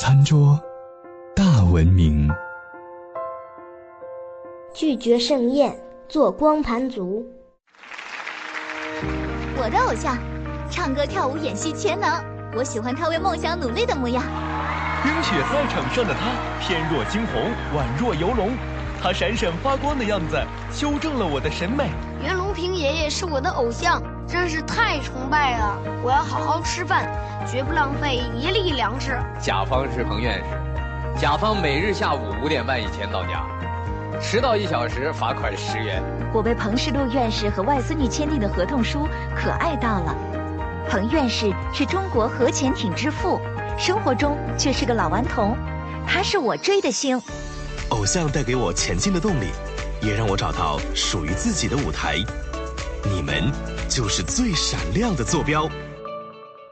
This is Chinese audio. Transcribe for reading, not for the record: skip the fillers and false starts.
餐桌大文明。 拒绝盛宴，做光盘族。 我的偶像，唱歌跳舞演戏全能，我喜欢他为梦想努力的模样。 冰雪赛场上的他，翩若惊鸿，宛若游龙，他闪闪发光的样子，修正了我的审美。 袁隆平爷爷是我的偶像，真是太崇拜了！我要好好吃饭，绝不浪费一粒粮食。 甲方是彭院士，甲方每日下午5点半以前到家，迟到1小时罚款10元。 我被彭世禄院士和外孙女签订的合同书可爱到了。彭院士是中国核潜艇之父，生活中却是个老顽童，他是我追的星。 偶像带给我前进的动力，也让我找到属于自己的舞台。你们就是最闪亮的坐标。